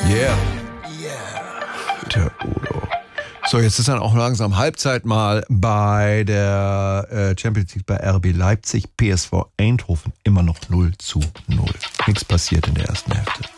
Yeah. Der Udo. So, jetzt ist dann auch langsam Halbzeit mal bei der Champions League bei RB Leipzig, PSV Eindhoven immer noch 0:0. Nichts passiert in der ersten Hälfte.